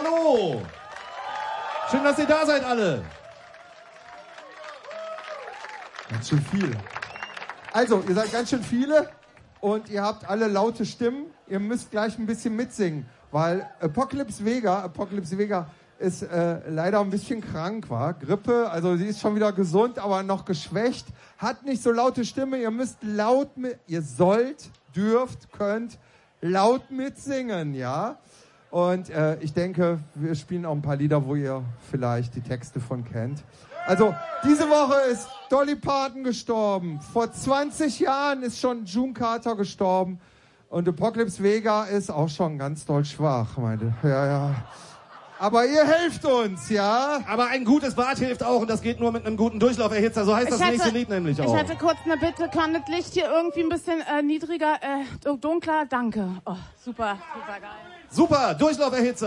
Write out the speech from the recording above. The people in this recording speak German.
hallo. Schön, dass ihr da seid alle. Ganz schön viel. Also, ihr seid ganz schön viele und ihr habt alle laute Stimmen. Ihr müsst gleich ein bisschen mitsingen, weil Apocalypse Vega ist leider ein bisschen krank, war Grippe, also sie ist schon wieder gesund, aber noch geschwächt, hat nicht so laute Stimme. Ihr müsst ihr sollt, dürft, könnt laut mitsingen, ja? Und ich denke, wir spielen auch ein paar Lieder, wo ihr vielleicht die Texte von kennt. Also, diese Woche ist Dolly Parton gestorben. Vor 20 Jahren ist schon June Carter gestorben. Und Apocalypse Vega ist auch schon ganz doll schwach, meine. Ja. Aber ihr helft uns, ja? Aber ein gutes Bad hilft auch und das geht nur mit einem guten Durchlauferhitzer. So heißt das nächste Lied nämlich auch. Ich hätte kurz eine Bitte, kann das Licht hier irgendwie ein bisschen niedriger, dunkler? Danke. Oh, super geil. Super, Durchlauferhitzer.